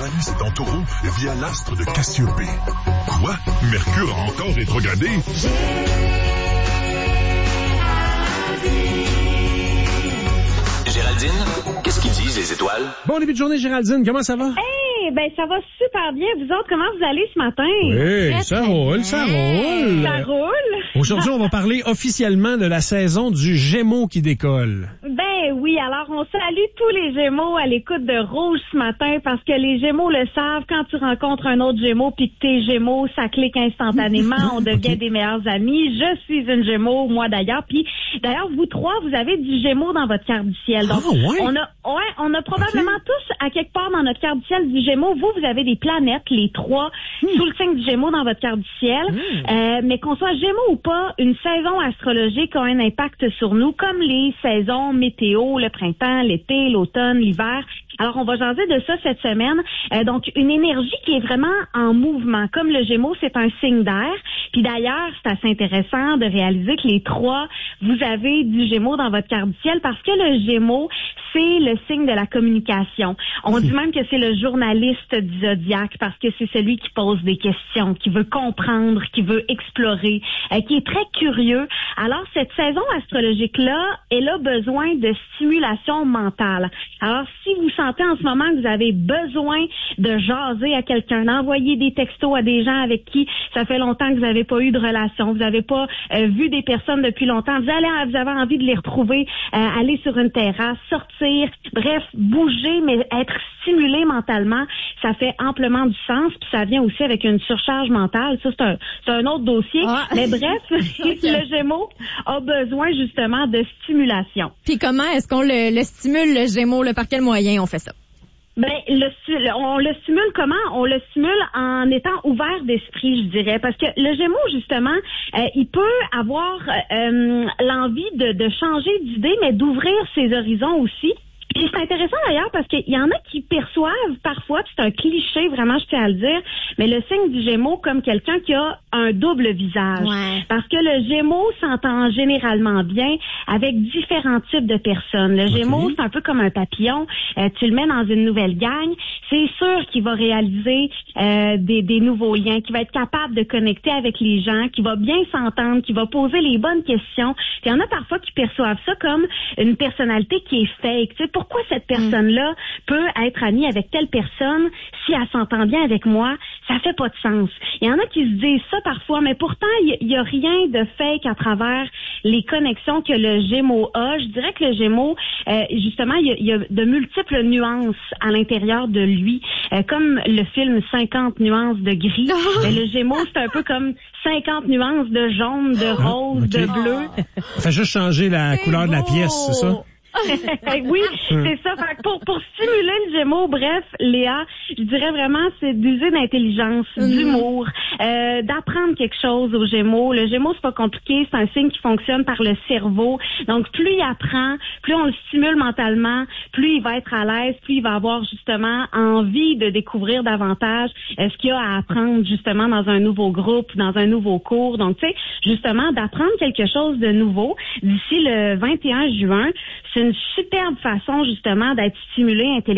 Uranus est en Taureau via l'astre de Cassiopée. Quoi? Mercure a encore rétrogradé? Géraldine, qu'est-ce qu'ils disent les étoiles? Bon début de journée, Géraldine. Comment ça va? Hey, ben ça va super bien. Vous autres, comment vous allez ce matin? Oui, ça roule. Ça roule? Aujourd'hui, on va parler officiellement de la saison du Gémeaux qui décolle. Ben oui, alors on salue tous les Gémeaux à l'écoute de Rouge ce matin parce que les Gémeaux le savent, quand tu rencontres un autre Gémeaux puis que t'es Gémeaux, ça clique instantanément, on devient des meilleurs amis. Je suis une Gémeaux, moi d'ailleurs. Puis d'ailleurs, vous trois, vous avez du Gémeaux dans votre carte du ciel. Donc, on a probablement tous, à quelque part dans notre carte du ciel du Gémeaux, vous avez des planètes, les trois, sous le signe du Gémeaux dans votre carte du ciel. Mais qu'on soit Gémeaux ou pas, une saison astrologique a un impact sur nous, comme les saisons météo, le printemps, l'été, l'automne, l'hiver. Alors, on va jaser de ça cette semaine. Donc, une énergie qui est vraiment en mouvement. Comme le Gémeaux, c'est un signe d'air. Puis d'ailleurs, c'est assez intéressant de réaliser que les trois, vous avez du Gémeaux dans votre carte du ciel parce que le Gémeaux, c'est le signe de la communication. On dit même que c'est le journaliste du zodiaque parce que c'est celui qui pose des questions, qui veut comprendre, qui veut explorer, qui est très curieux. Alors, cette saison astrologique-là, elle a besoin de stimulation mentale. Alors, si vous sentez en ce moment que vous avez besoin de jaser à quelqu'un, d'envoyer des textos à des gens avec qui ça fait longtemps que vous n'avez pas eu de relation, vous n'avez pas vu des personnes depuis longtemps, vous avez envie de les retrouver, aller sur une terrasse, sortir, bref, bouger, mais être stimulé mentalement, ça fait amplement du sens, puis ça vient aussi avec une surcharge mentale. Ça, c'est un autre dossier. Mais bref, le Gémeaux a besoin justement de stimulation. Puis comment est-ce qu'on le stimule, le Gémeaux? Par quel moyen on fait ça? Ben, on le stimule comment? On le stimule en étant ouvert d'esprit, je dirais. Parce que le Gémeaux, justement, il peut avoir l'envie de changer d'idée, mais d'ouvrir ses horizons aussi. Puis c'est intéressant d'ailleurs parce qu'il y en a qui perçoivent parfois, puis c'est un cliché vraiment, je tiens à le dire, mais le signe du Gémeaux comme quelqu'un qui a un double visage. Ouais. Parce que le Gémeaux s'entend généralement bien avec différents types de personnes. Le Gémeaux, c'est un peu comme un papillon. Tu le mets dans une nouvelle gang, c'est sûr qu'il va réaliser des nouveaux liens, qu'il va être capable de connecter avec les gens, qu'il va bien s'entendre, qu'il va poser les bonnes questions. Il y en a parfois qui perçoivent ça comme une personnalité qui est fake. Tu sais, pourquoi cette personne-là peut être amie avec telle personne si elle s'entend bien avec moi? Ça fait pas de sens. Il y en a qui se disent ça parfois, mais pourtant, il y a rien de fake à travers les connexions que le Gémeaux a. Je dirais que le Gémeaux, justement, il y a de multiples nuances à l'intérieur de lui. Comme le film 50 nuances de gris. Le Gémeaux, c'est un peu comme 50 nuances de jaune, de rose, de bleu. Ça fait juste changer la couleur de la pièce, c'est ça? Oui, c'est ça. Fait que pour stimuler le Gémeaux, bref, Léa, je dirais vraiment, c'est d'user d'intelligence, d'humour, d'apprendre quelque chose au Gémeaux. Le Gémeaux, c'est pas compliqué, c'est un signe qui fonctionne par le cerveau. Donc, plus il apprend, plus on le stimule mentalement, plus il va être à l'aise, plus il va avoir justement envie de découvrir davantage ce qu'il y a à apprendre justement dans un nouveau groupe, dans un nouveau cours. Donc, tu sais, justement, d'apprendre quelque chose de nouveau d'ici le 21 juin, c'est une superbe façon justement d'être stimulé intellectuellement.